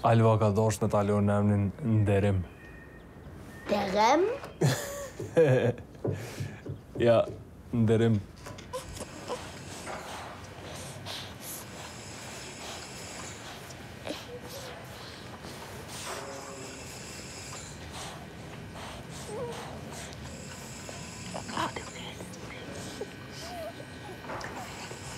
Alva ka doshta ta lënë emrin nderim. Derem? Ja, nderim.